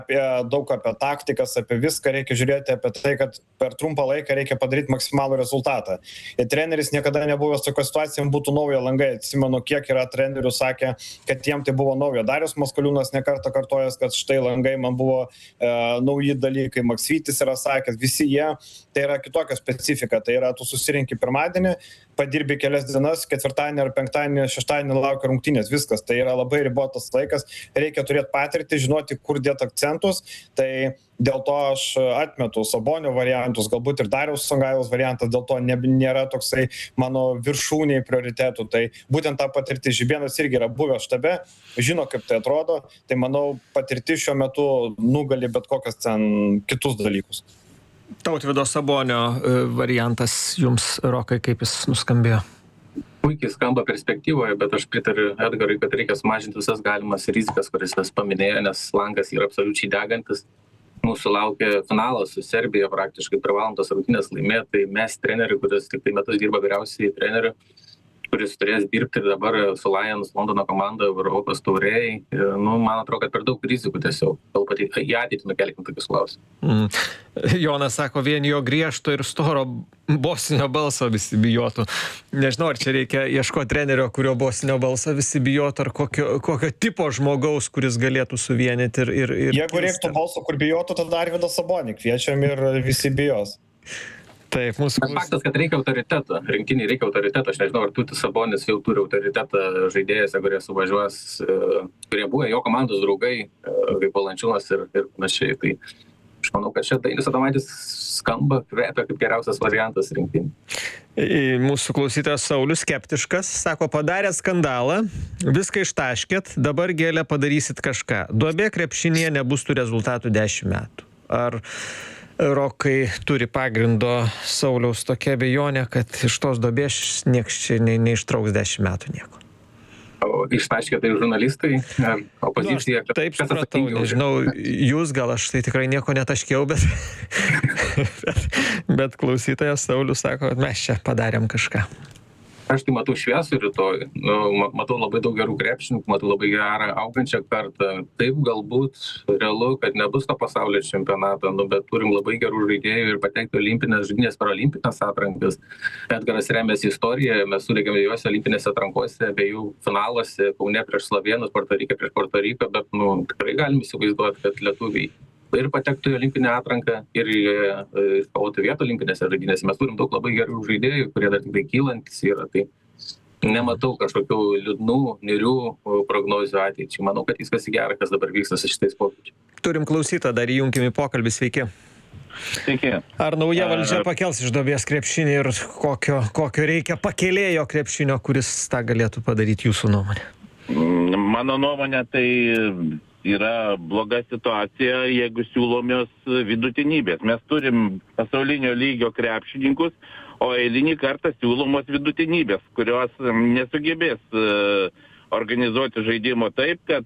daug apie taktikas, apie viską, reikia žiūrėti apie tai, kad per trumpą laiką reikia padaryti maksimalų rezultatą. Ir treneris niekada nebuvęs tokio situacijom būtų naujo langai. Atsimenu, kiek yra trenerių sakė, kad jiem tai buvo naujo. Darius Maskoliūnas nekartą kartojęs, kad štai langai man buvo nauji dalykai. Maksvytis yra sakęs, visi jie, tai yra kitokia specifika. Tai yra, tu susirinki pirmadienį, padirbi kelias dienas, ketvirtadienį ar penktadienį, šeštadienį laukia rungtynės, viskas. Tai yra labai ribotas laikas, reikia turėti patirtį, žinoti, kur dėti akcentus. Tai dėl to aš atmetu Sabonio variantus, galbūt ir Dariaus Songajaus variantas, dėl to nėra toksai mano viršūniai prioritetų. Tai būtent ta patirtis, Žibėnas irgi yra buvęs štabe, žino, kaip tai atrodo, tai manau patirtis šiuo metu nugali bet kokias ten kitus dalykus. Tautvydo Sabonio variantas jums, Rokai, kaip jis nuskambėjo? Puikiai skamba perspektyvoje, bet aš pritariu Edgarui, kad reikia sumažinti visas galimas rizikas, kuris jas paminėjo, nes langas yra absoliučiai degantis. Mūsų laukia finalas su Serbija, praktiškai privalom tas rungtynes laimėti, tai mes trenerių, kuris tik tai metus dirba vyriausiai trenerių, kuris turės dirbti dabar su Lions Londono komanda Europos taurėj. Man atrodo, kad per daug rizikų tiesiog. Galbūt į ateitį nukelkim tokius klausimus. Jonas sako, vien jo griežto ir storo bosinio balso visi bijotų. Nežinau, ar čia reikia ieškoti trenerio, kurio bosinio balso visi bijotų, ar kokio tipo žmogaus, kuris galėtų suvienyti ir Jeigu reiktų balso, kur bijotų, tada Arvydą Sabonį kviečiam ir visi bijos. Taip, mūsų faktas, kad reikia autoriteto, rinktiniai reikia autoriteto. Aš nežinau, ar Tutis Sabonis jau turi autoritetą žaidėjose, kurie suvažiuos, kurie buvo jo komandos draugai, kaip Valančiūnas ir panašiai. Tai aš manau, kad čia Dainius Adomaitis skamba, kvepia kaip geriausias variantas rinktinį. Mūsų klausytojas Saulius skeptiškas, sako, padarė skandalą, viską ištaškėt, dabar gėlę padarysit kažką. Duobė krepšinėje nebus tų rezultatų 10 metų. Ar Rokai turi pagrindo Sauliaus tokia abejonė, kad iš tos duobės nieks čia neištrauks 10 metų nieko? O ištaškė tai žurnalistai, opozicija? Taip supratau, nežinau, jūs gal aš tai tikrai nieko netaškiau, bet klausytojas Saulius sako, kad mes čia padarėm kažką. Aš tai matau šviesų rytoj, matau labai daug gerų krepšininkų, matau labai gerą augančią kartą. Taip, galbūt realu, kad nebus to pasaulio čempionato, bet turim labai gerų žaidėjų ir patekti olimpinės žaidynės, paralimpinės atrankas. Edgaras remiasi istoriją, mes sureikėme juos olimpinėse atrankose, abiejų finaluose, Kaune prieš Slovėnus, Puerto Riką prieš Puerto Riką, bet tikrai galim įsivaizduoti, kad lietuviai ir patektų į olimpinę atranką ir iškovotų vietą olimpinėse žaidynėse. Mes turim daug labai gerų žaidėjų, kurie dar tikrai kylantis yra. Tai nematau kažkokių liūdnų, niūrių prognozių ateičiai. Manau, kad viskas į gerą, kas dabar vyksta su šitais pokyčiais. Turim klausytą, dar įjunkim į pokalbį. Sveiki. Sveiki. Ar nauja valdžia pakels iš duobės krepšinį ir kokio reikia pakėlėjo krepšinio, kuris tą galėtų padaryti jūsų nuomonė? Mano nuomonė, tai yra bloga situacija, jeigu siūlomios vidutinybės. Mes turim pasaulinio lygio krepšininkus, o eilinį kartą siūlomos vidutinybės, kurios nesugebės organizuoti žaidimo taip, kad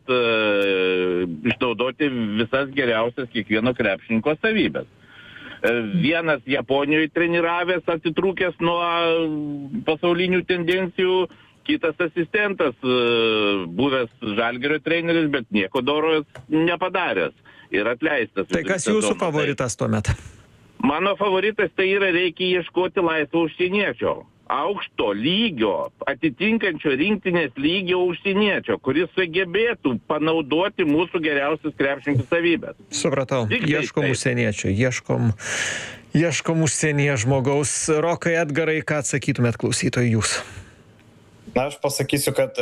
išnaudoti visas geriausias kiekvieno krepšininko savybės. Vienas Japonijoje treniravęs, atitrūkęs nuo pasaulinių tendencijų, kitas asistentas, buvęs Žalgirio treneris, bet nieko doro nepadaręs ir atleistas. Tai kas jūsų favoritas tuomet? Mano favoritas tai yra, reikia ieškoti laisvo užsieniečio. Aukšto lygio, atitinkančio rinktinės lygio užsieniečio, kuris sugebėtų panaudoti mūsų geriausias krepšininkų savybės. Supratau, ieškom užsieniečio, ieškom užsienyje žmogaus. Rokai, Edgarai, ką atsakytumėt klausytojui jūs? Na, aš pasakysiu, kad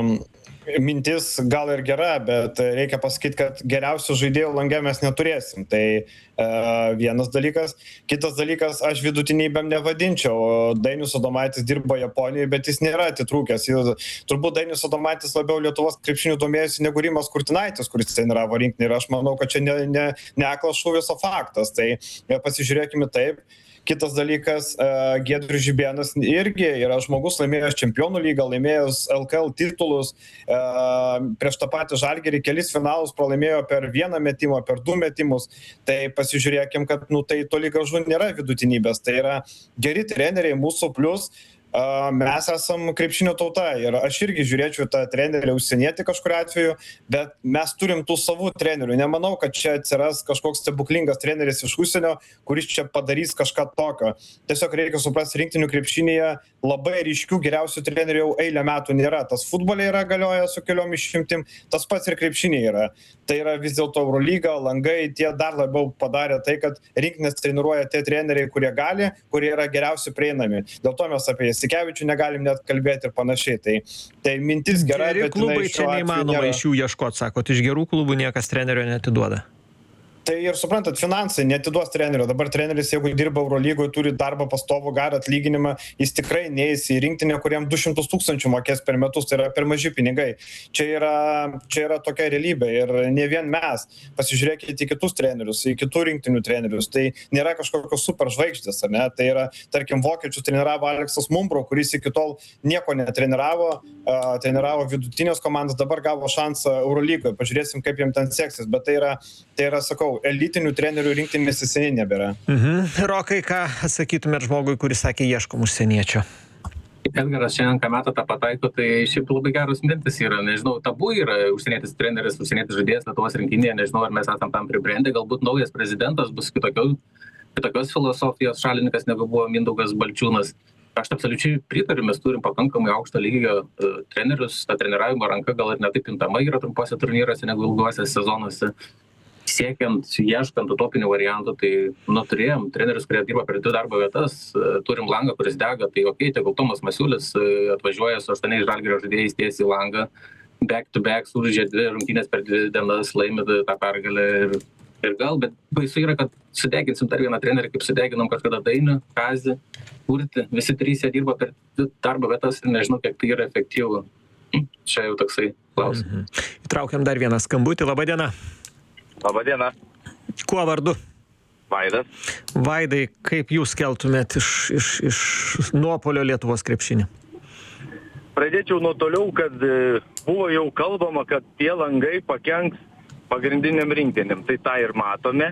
mintis gal ir gera, bet reikia pasakyti, kad geriausių žaidėjų lange mes neturėsim. Tai vienas dalykas. Kitas dalykas, aš vidutinybėm nevadinčiau. Dainius Adomaitis dirbo Japonijoje, bet jis nėra atitrūkęs. Turbūt Dainius Adomaitis labiau Lietuvos krepšiniu domėjosi negu Rimas Kurtinaitis, kuris treniravo rinktinę. Ir aš manau, kad čia ne aklas šūvis, o faktas. Tai pasižiūrėkime taip. Kitas dalykas, Giedrius Žibėnas irgi yra žmogus laimėjęs Čempionų lygą, laimėjęs LKL titulus, prieš tą patį Žalgirį kelis finalus pralaimėjo per 1 metimą, per 2 metimus. Tai pasižiūrėkim, kad tai toli gražu nėra vidutinybės. Tai yra geri treneriai mūsų, plus mes esam krepšinio tauta ir aš irgi žiūrėčiau tą trenerį užsienietį kažkuriuo atveju, bet mes turim tų savų trenerių. Nemanau, kad čia atsiras kažkoks stebuklingas treneris iš užsienio, kuris čia padarys kažką tokio. Tiesiog reikia suprasti, rinktinių krepšinėje labai ryškių geriausių trenerių jau eilę metų nėra. Tas futbolė yra galioja su keliom išimtim, tas pats ir krepšinėje yra. Tai yra vis dėlto Eurolyga, langai, tie dar labiau padarė tai, kad rinktinės treniruoja tie treneriai, kurie gali, kurie yra geriausi prieinami. Dėl to mes apie Jasikevičių negalim net kalbėti ir panašiai. Tai mintis gera, Geri bet klubai čia neįmanoma nėra. iš jų ieškoti, sakot, iš gerų klubų niekas trenerio neatiduoda. Tai ir suprantat, finansai netiduos trenerio. Dabar treneris, jeigu dirba Eurolygoje, turi darbą pastovų, gerą atlyginimą, jis tikrai neįs į rinktinę, kuriem 200 000 mokės per metus, tai yra per maži pinigai. Čia yra tokia realybė ir ne vien mes. Pasižiūrėkite į kitus trenerius, į kitų rinktinių trenerius. Tai nėra kažkokios super žvaigždės, ar ne? Tai yra, tarkim, vokiečius treniravo Aleksas Mumbro, kuris iki tol nieko netreniravo, treniravo vidutinės komandas, dabar gavo šansą Eurolygoje. Pažiūrėsim, kaip jiems ten seksis. Bet tai yra, sakau, elitinių trenerių rinktinės seniai nebėra. Rokai, ką atsakytumėt žmogui, kuris sakė ieškom užsieniečio? Edgaras šiandien ką metą tą pataiko, tai šiaip labai geros mintis yra. Nežinau, tabu yra užsienietis treneris, užsienietis žaidėjas Lietuvos rinktinėje, nežinau, ar mes esam tam pribrendę, galbūt naujas prezidentas bus kitokios filosofijos šalininkas, negu buvo Mindaugas Balčiūnas. Aš absoliučiai pritariu, mes turim pakankamai aukšto lygio trenerius, ta treniravimo ranka gal ir netaip intama yra trumpuose turnyruose negu ilguose sezonuose. Siekiant, ieškant utopinių variantų, tai turėjom trenerius, kurie dirba per 2 darbo vietas, turim langą, kuris dega, tai tegul Tomas Masiulis atvažiuoja su 8 Žalgirio žaidėjais tiesiai į langą, back to back, sužaidžia 2 rungtynės per 2 dienas, laimi tą pergalę ir gal, bet baisu yra, kad sudeginsim dar vieną trenerį, kaip sudeginom kažkada Dainių, Kazį, Urtį, visi 3 dirba per 2 darbo vietas ir nežinau, kiek tai yra efektyvu. Čia jau toksai klausimas. Įtraukiam dar vieną skambutį. Labą dieną. Labadiena. Kuo vardu? Vaidas. Vaidai, kaip jūs keltumėt iš nuopolio Lietuvos krepšinį? Pradėčiau nuo toliau, kad buvo jau kalbama, kad tie langai pakenks pagrindiniam rinktinėm. Tai tą ir matome.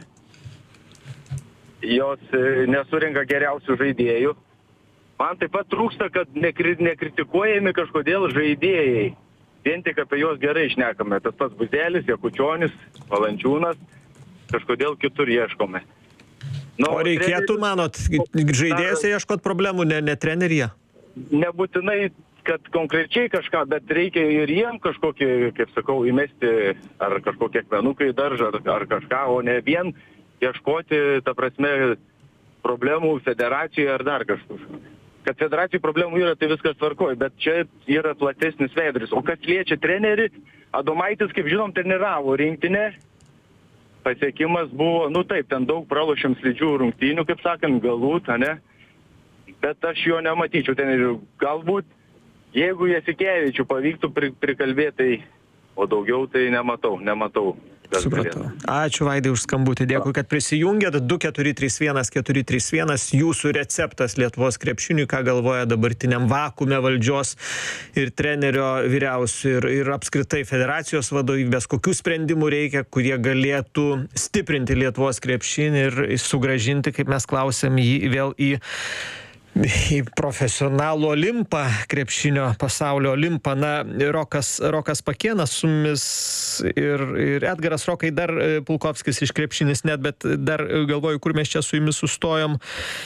Jos nesurenka geriausių žaidėjų. Man taip pat trūksta, kad nekritikuojami kažkodėl žaidėjai. Vien tik apie juos gerai šnekame. Tas pats Buzelis, Jakučionis, Valančiūnas, kažkodėl kitur ieškome. O reikėtų, manot, žaidėjose ieškot problemų, ne treneryje? Nebūtinai, kad konkrečiai kažką, bet reikia ir jiem kažkokį, kaip sakau, įmesti ar kažkokie akmenukai daržą ar kažką, o ne vien ieškoti, ta prasme, problemų federacijoje ar dar kažkur. Kad federacijų problemų yra, tai viskas tvarkoj, bet čia yra platesnis veidris. O kas liečia trenerį, Adomaitis, kaip žinom, treniravo rinktinę. Pasiekimas buvo, taip, ten daug pralošėm slidžių rungtynių, kaip sakant, galbūt, ne? Bet aš jo nematyčiau trenerių. Galbūt, jeigu Jasikevičių pavyktų prikalbėti, o daugiau tai nematau. Supratau. Ačiū Vaidai už skambutį. Dėkui, kad prisijungėt. 2431 jūsų receptas Lietuvos krepšiniui, ką galvoja dabartiniam vakuume valdžios ir trenerio vyriausių ir apskritai federacijos vadovybės, kokių sprendimų reikia, kurie galėtų stiprinti Lietuvos krepšinį ir sugrąžinti, kaip mes klausėm, jį vėl į profesionalų Olimpą, krepšinio pasaulio Olimpą. Rokas Pakėnas su mumis ir Edgaras. Rokai, dar Pulkovskis iš krepšinis net, bet dar galvoju, kur mes čia su jumis sustojom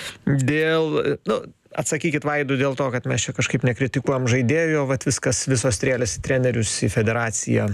atsakykit Vaidui dėl to, kad mes čia kažkaip nekritikuojam žaidėjų, visos strėlės į trenerius, į federaciją.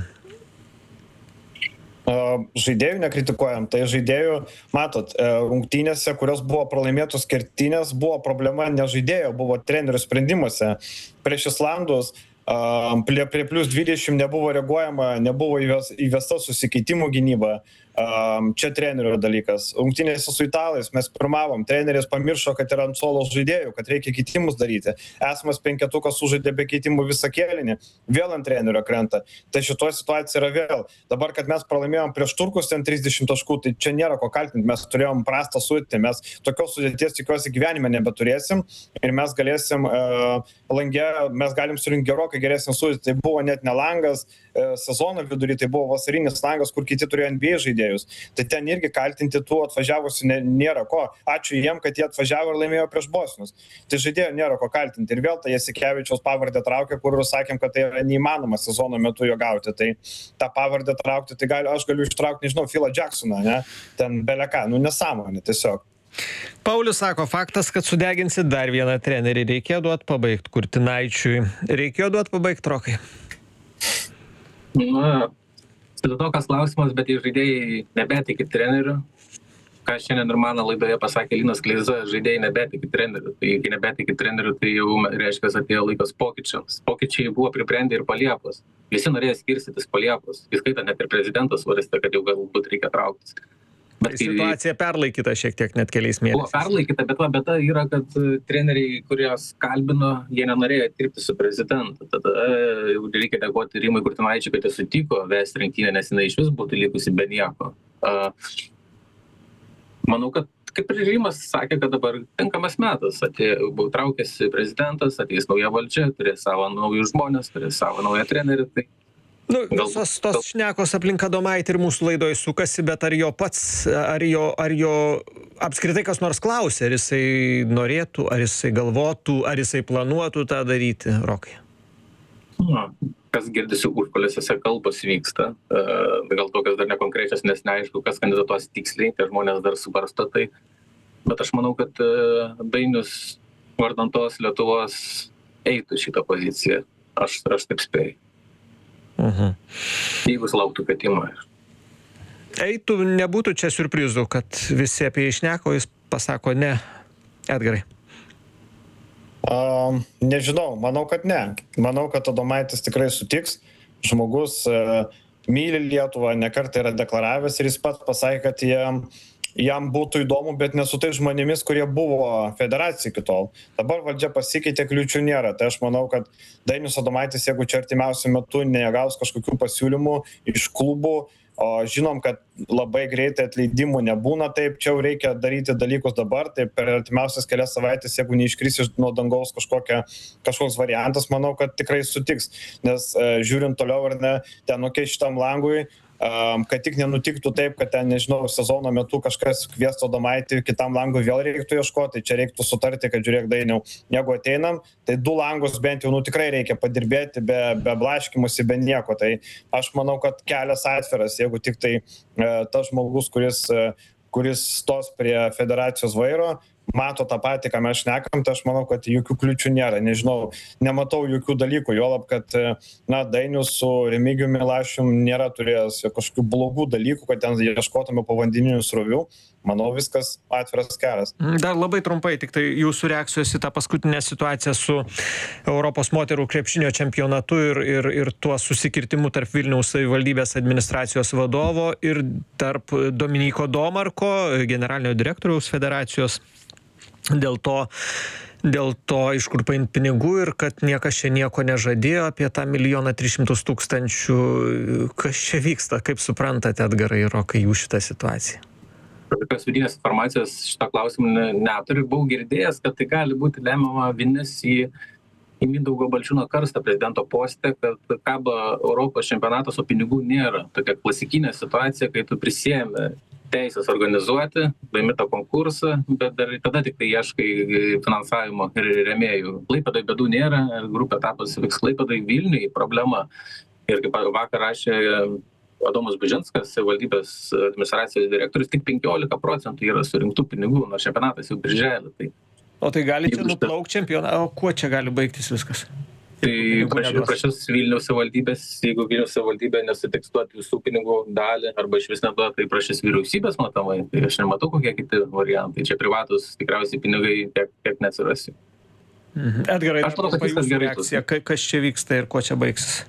Žaidėjų nekritikuojam, tai žaidėjų, matot, rungtynėse, kurios buvo pralaimėtos kertinės, buvo problema ne žaidėjo, buvo trenerių sprendimuose. Prieš Islandus prie plus 20 nebuvo reaguojama, nebuvo įvesta susikeitimų gynyba. Čia trenerio dalykas. Rungtynėse su italais mes pirmavom, treneris pamiršo, kad yra ant suolo žaidėjų, kad reikia keitimus daryti. Esamas penketukas sužaidė be keitimų visą kėlinį, vėl ant trenerio krenta. Tai šitoje situacija yra vėl. Dabar, kad mes pralaimėjom prieš turkus ten 30 taškų, tai čia nėra ko kaltinti, mes turėjom prastą sudėtį, mes tokios sudėties tikiuosi gyvenime nebeturėsim ir mes galėsim lange, mes galim surinkti gerokai geresnį sudėtį. Tai buvo net ne langas sezono vidury, tai buvo vasarinis langas, kur kiti turėjo NBA žaidėjų. žaidėjus. Tai ten irgi kaltinti tų atvažiavusių nėra ko. Ačiū jiem, kad jie atvažiavo ir laimėjo prieš bosnius. Tai žaidėjų nėra ko kaltinti. Ir vėl tai Jasikevičiaus pavardę traukė, kur sakėm, kad tai yra neįmanoma sezono metu jo gauti. Tai tą pavardę traukti, tai aš galiu ištraukti, nežinau, Philą Jacksoną, ne? Ten beleką, nesąmonė tiesiog. Paulius sako, faktas, kad sudeginsit dar vieną trenerį. Reikėjo duoti pabaigti Kurtinaičiui. Reikėjo duoti pabaigti Rokai. Na, tokas klausimas, bet jei žaidėjai nebetikit treneriu, ką šiandien ir mano laidoje pasakė Linas Kleiza, žaidėjai nebetikit treneriu. Tai jei nebetikit treneriu, tai jau reiškia, atėjo laikas pokyčiams. Pokyčiai buvo pribrendę ir po Liepos. Visi norėjo skirstytis po Liepos. Įskaitant net ir prezidentas svarstė, kad jau galbūt reikia trauktis. Bet situacija perlaikyta šiek tiek net keliais mėnesiais. Buvo perlaikyta, bet bėda yra, kad treneriai, kurios kalbino, jie nenorėjo dirbti su prezidentu. Tada reikia dėkoti Rimui Kurtinaičiui, kad jis sutiko vesti rinktinę, nes jinai iš vis būtų likusi be nieko. Manau, kad kaip ir Rimas sakė, kad dabar tinkamas metas. Traukėsi prezidentas, ateis nauja valdžia, turės savo naujus žmonės, turės savo naują trenerį. Tai visos tos šnekos aplink Adomaitį ir mūsų laidoje sukasi, bet ar jo apskritai kas nors klausė, ar jisai norėtų, ar jisai galvotų, ar jisai planuotų tą daryti, Rokai? Kas girdisi užkulisiuose kalbos vyksta, gal tokios dar nekonkrečios, nes neaišku, kas kandidatuos tiksliai, tie žmonės dar subarsto tai, bet aš manau, kad Dainius vardan tos Lietuvos eitų šitą poziciją, aš taip spėju. Jeigu lauktų kvietimo. Eitų, nebūtų čia siurprizų, kad visi apie jį šneka, o jis pasako ne. Edgarai. Nežinau, manau, kad ne. Manau, kad Adomaitis tikrai sutiks. Žmogus myli Lietuvą, nekartą yra deklaravęs ir jis pats pasakė, kad jam būtų įdomu, bet ne su tai žmonėmis, kurie buvo federacijai iki tol. Dabar valdžia pasikeitė, kliūčių nėra. Tai aš manau, kad Dainius Adomaitis, jeigu čia artimiausiu metu negaus kažkokių pasiūlymų iš klubų, o žinom, kad labai greitai atleidimų nebūna, taip čia jau reikia daryti dalykus dabar, tai per artimiausias kelias savaitės, jeigu neiškris nuo dangaus kažkoks variantas, manau, kad tikrai sutiks. Nes žiūrint toliau ar ne, ten šitam langui, kad tik nenutiktų taip, kad ten, nežinau, sezono metu kažkas kviestų Adomaitį, kitam langui vėl reiktų ieškoti, čia reiktų sutarti, kad žiūrėk Dainiau, jeigu ateinam, tai 2 langus bent jau tikrai reikia padirbėti be blaškymusi, be nieko. Tai aš manau, kad kelias atviras, jeigu tik tai tas žmogus, kuris stos prie federacijos vairo, mato tą patį, ką mes šnekam, tai aš manau, kad jokių kliūčių nėra. Nežinau, nematau jokių dalykų, juolab, kad Dainius su Remigijum Milašium nėra turėjęs kažkokių blogų dalykų, kad ten ieškotume povandeninių srovių. Manau, viskas atviras kelias. Dar labai trumpai, tik tai jūsų reakcijos į tą paskutinę situaciją su Europos moterų krepšinio čempionatu ir tuo susikirtimu tarp Vilniaus savivaldybės administracijos vadovo ir tarp Dominyko Domarko, generalinio direktoriaus federacijos. Dėl to, iš kur paimti pinigų ir kad niekas čia nieko nežadėjo apie tą 1 300 000. Kas čia vyksta, kaip suprantate, Edgarai ir Rokai, jūs šitą situaciją? Tokios vidinės informacijos šitą klausimą neturiu. Buvau girdėjęs, kad tai gali būti lemiama vinis į Mindaugo Balčiūno karstą prezidento poste, kad kaba Europos čempionatas, o pinigų nėra. Tokia klasikinė situacija, kai tu prisiėmė teisės organizuoti, laimi tą konkursą, bet dar tada tik tai ieškai finansavimo ir rėmėjų. Klaipėdai bėdų nėra, grupė taposi Viks Klaipėdai, Vilniui problema. Ir kaip vakar rašė Adomas Bužinskas, valdybės administracijos direktorius, tik 15% yra surinktų pinigų, nors čempionatas jau birželį. Tai o tai gali čia nuplaukti čempionatą, o kuo čia gali baigtis viskas? Tai prašys Vilniaus savivaldybės, jeigu Vilniaus savivaldybė nesutiks duoti visų pinigų dalį arba iš vis neduoti, tai prašys vyriausybės matomai. Tai aš nematau, kokie kiti variantai. Čia privatus tikriausiai pinigai tiek neatsirasi. Edgarai, jūsų reakcija, kas čia vyksta ir kuo čia baigsis?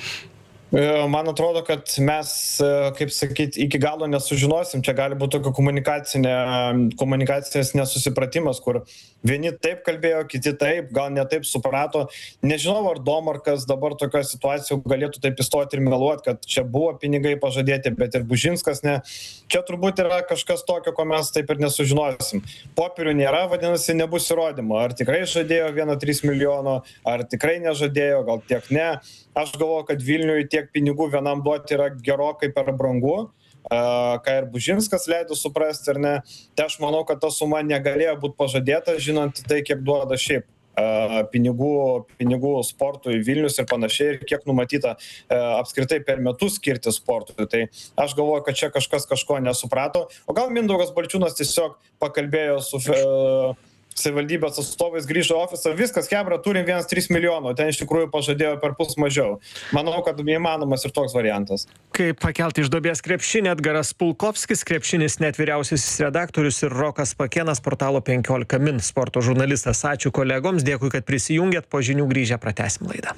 Man atrodo, kad mes, kaip sakyti, iki galo nesužinosim. Čia gali būti tokio komunikacijos nesusipratimas, kur vieni taip kalbėjo, kiti taip, gal ne taip suprato. Nežinau, ar Domarkas dabar tokio situacijų galėtų taip įstoti ir meluoti, kad čia buvo pinigai pažadėti, bet ir Bužinskas ne. Čia turbūt yra kažkas tokio, ko mes taip ir nesužinosim. Popierių nėra, vadinasi, nebus įrodymo. Ar tikrai žadėjo 1,3 milijono, ar tikrai nežadėjo, gal tiek ne. Aš galvoju, kad Vilniui tiek pinigų vienam duoti yra gerokai per brangu. ką ir Bužinskas leido suprasti, ar ne. Tai aš manau, kad ta suma negalėjo būti pažadėta, žinant tai, kiek duoda šiaip pinigų sportui Vilnius ir panašiai, ir kiek numatyta apskritai per metus skirti sportui. Tai aš galvoju, kad čia kažkas kažko nesuprato. O gal Mindaugas Balčiūnas tiesiog pakalbėjo su savivaldybės atstovais, grįžo į ofisą, viskas, chebra, turim 1,3 milijono, ten iš tikrųjų pažadėjo per pus mažiau. Manau, kad įmanomas ir toks variantas. Kaip pakelti iš duobės krepšinį, Edgaras Pulkovskis, krepšinis net vyriausiasis redaktorius, ir Rokas Pakėnas, portalo 15 min sporto žurnalistas. Ačiū kolegoms, dėkui, kad prisijungėt, po žinių grįžę pratęsim laidą.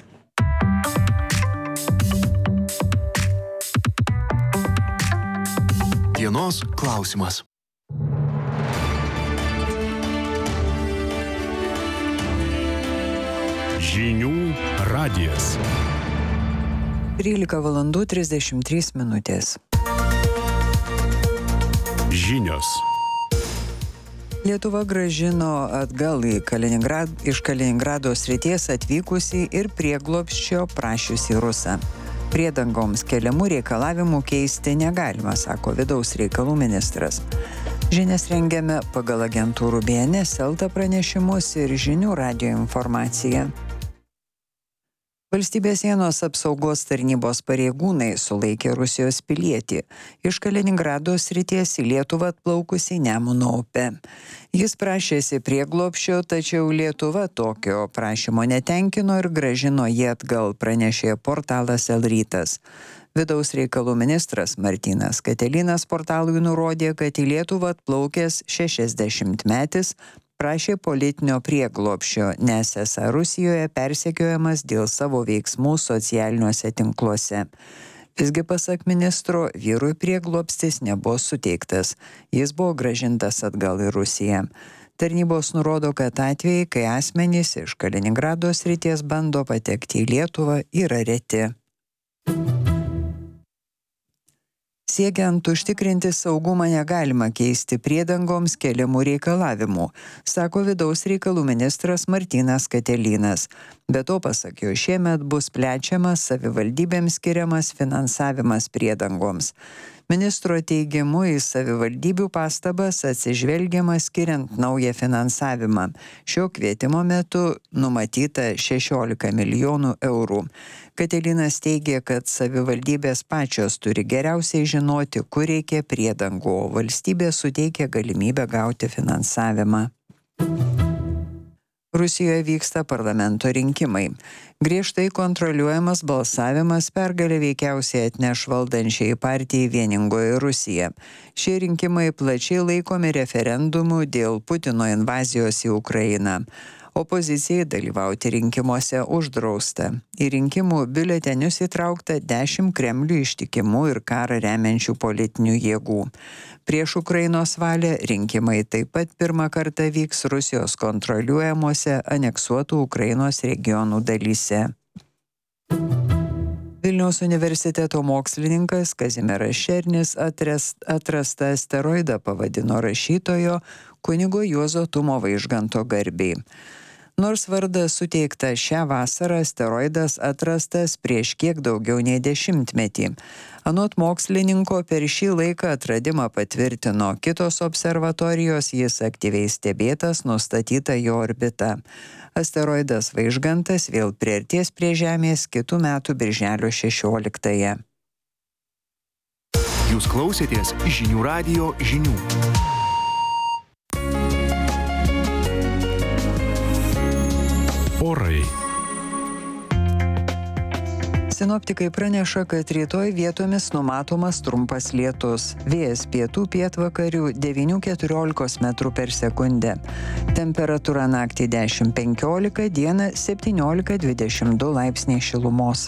Dienos klausimas. Žinių radijas. 13 valandų 33 minutės. Žinios. Lietuva grąžino atgal iš Kaliningrado srities atvykusį ir prieglobsčio prašiusį rusą. Priedangoms keliamų reikalavimų keisti negalima, sako vidaus reikalų ministras. Žinias rengiame pagal agentūrų BNS, Elta pranešimus ir Žinių radijo informaciją. Valstybės sienos apsaugos tarnybos pareigūnai sulaikė Rusijos pilietį iš Kaliningrado srities į Lietuvą atplaukusį Nemuno upe. Jis prašėsi prieglobsčio, tačiau Lietuva tokio prašymo netenkino ir grąžino jį atgal, pranešė portalas Elrytas. Vidaus reikalų ministras Martynas Katelinas portalui nurodė, kad į Lietuvą atplaukęs 60-metis prašė politinio prieglobsčio, nes esą Rusijoje persekiojamas dėl savo veiksmų socialiniuose tinkluose. Visgi pasak ministro, vyrui prieglobstis nebuvo suteiktas. Jis buvo grąžintas atgal į Rusiją. Tarnybos nurodo, kad atvejai, kai asmenys iš Kaliningrado srities bando patekti į Lietuvą, yra reti. Siekiant užtikrinti saugumą negalima keisti priedangoms keliamų reikalavimų, sako vidaus reikalų ministras Martynas Katelinas. Be to, pasak jo, šiemet bus plečiamas savivaldybėms skiriamas finansavimas priedangoms. Ministro teigimu į savivaldybių pastabas atsižvelgiama skiriant naują finansavimą. Šio kvietimo metu numatyta 16 milijonų eurų. Katelinas teigė, kad savivaldybės pačios turi geriausiai žinoti, kur reikia priedangų, o valstybė suteikia galimybę gauti finansavimą. Rusijoje vyksta parlamento rinkimai. Griežtai kontroliuojamas balsavimas pergalę veikiausiai atneš valdančiai partijai Vieningoji Rusija. Šie rinkimai plačiai laikomi referendumu dėl Putino invazijos į Ukrainą. Opozicijai dalyvauti rinkimuose uždrausta. Į rinkimų biuletenius įtraukta 10 Kremliui ištikimų ir karą remiančių politinių jėgų. Prieš Ukrainos valią rinkimai taip pat pirmą kartą vyks Rusijos kontroliuojamuose aneksuotų Ukrainos regionų dalyse. Vilniaus universiteto mokslininkas Kazimieras Šernis atrastą asteroidą pavadino rašytojo kunigo Juozo Tumo Vaižganto garbei. Nors vardas suteiktas šią vasarą, asteroidas atrastas prieš kiek daugiau nei 10-metį. Anot mokslininko, per šį laiką atradimą patvirtino kitos observatorijos, jis aktyviai stebėtas, nustatyta jo orbita. Asteroidas Vaižgantas vėl priartės prie Žemės kitų metų birželio 16-ąją. Jūs klausėtės Žinių radijo žinių. Orai. Sinoptikai praneša, kad rytoj vietomis numatomas trumpas lietus. Vėjas pietų pietvakarių 9–14 metrų per sekundę. Temperatūra naktį 10–15, dieną 17–22 laipsniai šilumos.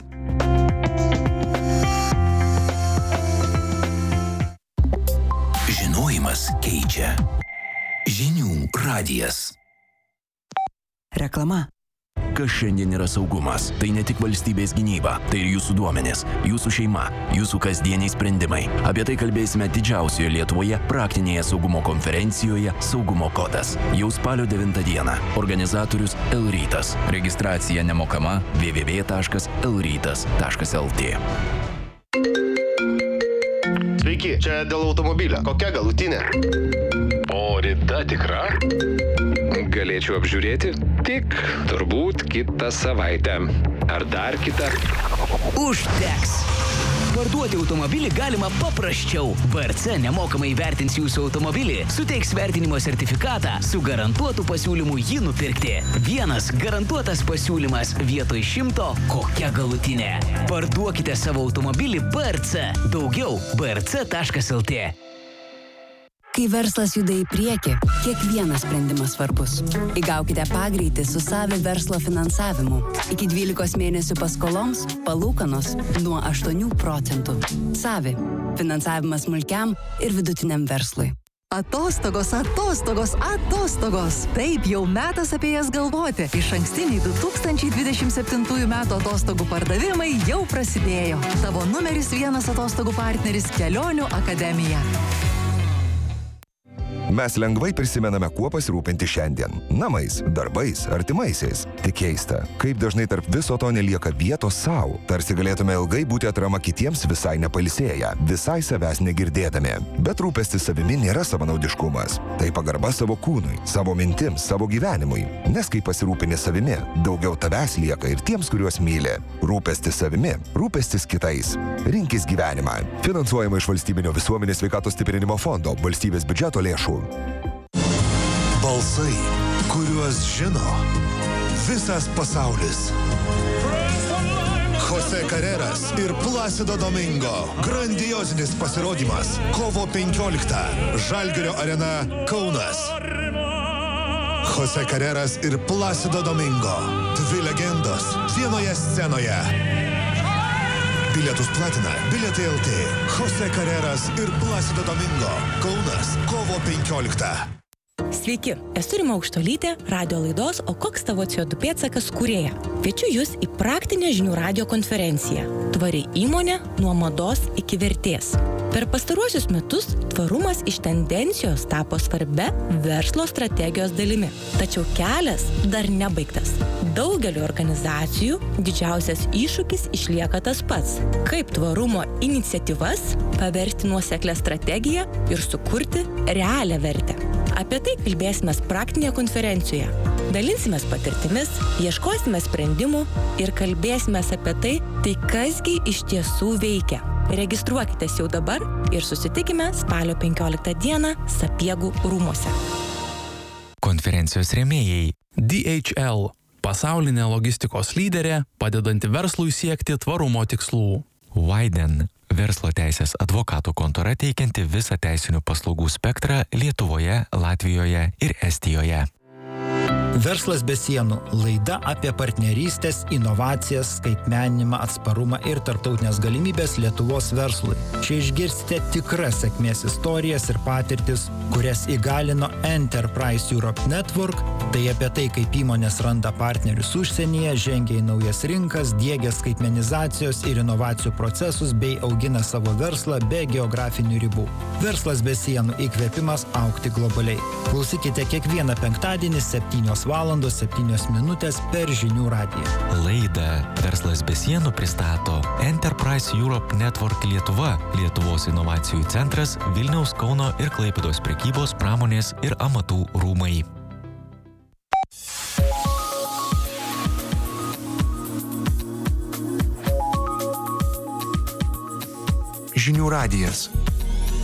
Žinojimas keičia. Žinių radijas. Reklama. Kas šiandien yra saugumas? Tai ne tik valstybės gynyba, tai ir jūsų duomenys, jūsų šeima, jūsų kasdieniai sprendimai. Apie tai kalbėsime didžiausioje Lietuvoje praktinėje saugumo konferencijoje Saugumo kodas. Jau spalio 9 dieną. Organizatorius Elrytas. Registracija nemokama www.elrytas.lt. Sveiki, Sveiki, čia dėl automobilio. Kokia galutinė? O rida tikra? Galėčiau apžiūrėti? Tik turbūt kitą savaitę. Ar dar kitą? Užteks. Parduoti automobilį galima paprasčiau. BRC nemokamai vertins jūsų automobilį, suteiks vertinimo sertifikatą su garantuotu pasiūlymu jį nupirkti. Vienas garantuotas pasiūlymas vietoj 100, kokia galutinė. Parduokite savo automobilį BRC. Daugiau brc.lt. Kai verslas juda į priekį, kiekvienas sprendimas svarbus. Įgaukite pagreitį su Savi verslo finansavimu. Iki 12 mėnesių paskoloms palūkanos nuo 8%. Savi. Finansavimas smulkiam ir vidutiniam verslui. Atostogos, atostogos, atostogos. Taip, jau metas apie jas galvoti. Išankstiniai 2027 metų atostogų pardavimai jau prasidėjo. Tavo numeris 1 atostogų partneris Kelionių akademija. Mes lengvai prisimename, kuo pasirūpinti šiandien. Namais, darbais, artimaisiais. Tik keista, kaip dažnai tarp viso to nelieka vietos savo. Tarsi galėtume ilgai būti atrama kitiems visai nepailsėję, visai savęs negirdėdami. Bet rūpestis savimi nėra savanaudiškumas. Tai pagarba savo kūnui, savo mintims, savo gyvenimui. Nes kai pasirūpini savimi, daugiau tavęs lieka ir tiems, kuriuos myli. Rūpestis savimi, rūpestis kitais. Rinkis gyvenimą. Finansuojama iš Valstybinio visuomenės sveikatos stiprinimo fondo, valstybės biudžeto lėšų. Balsai, kuriuos žino visas pasaulis. Jose Carreras ir Placido Domingo. Grandiozinis pasirodymas. Kovo 15. Žalgirio arena, Kaunas. Jose Carreras ir Placido Domingo. Dvi legendos vienoje scenoje. Bilietus platina Bilietai LT. Jose Carreras ir Placido Domingo. Kaunas, kovo 15. Sveiki, esu Rima Aukštuolytė, radio laidos O koks tavo CO2 pėdsakas kūrėja. Kviečiu jūs į praktinę žinių radijo konferenciją. Tvari įmonė nuo mados iki vertės. Per pastaruosius metus tvarumas iš tendencijos tapo svarbia verslo strategijos dalimi. Tačiau kelias dar nebaigtas. Daugeliu organizacijų didžiausias iššūkis išlieka tas pats. Kaip tvarumo iniciatyvas paversti nuoseklią strategiją ir sukurti realią vertę. Apie tai kalbėsime praktinėje konferencijoje. Dalinsimės patirtimis, ieškosime sprendimų ir kalbėsime apie tai kasgi iš tiesų veikia. Registruokitės jau dabar ir susitikime spalio 15 dieną Sapiegų rūmuose. Konferencijos rėmėjai DHL – pasaulinė logistikos lyderė, padedanti verslui siekti tvarumo tikslų. Widen – verslo teisės advokatų kontora teikianti visą teisinių paslaugų spektrą Lietuvoje, Latvijoje ir Estijoje. Verslas be sienų – laida apie partnerystės, inovacijas, skaitmeninimą, atsparumą ir tarptautinės galimybės Lietuvos verslui. Čia išgirsite tikras sėkmės istorijas ir patirtis, kurias įgalino Enterprise Europe Network. Tai apie tai, kaip įmonės randa partnerius užsienyje, žengia į naujas rinkas, diegia skaitmenizacijos ir inovacijų procesus bei augina savo verslą be geografinių ribų. Verslas be sienų – įkvėpimas augti globaliai. Klausykite kiekvieną penktadienį 7:07 per Žinių radiją. Laidą Verslas be sienų pristato Enterprise Europe Network Lietuva, Lietuvos inovacijų centras, Vilniaus, Kauno ir Klaipėdos prekybos, pramonės ir amatų rūmai. Žinių radijas.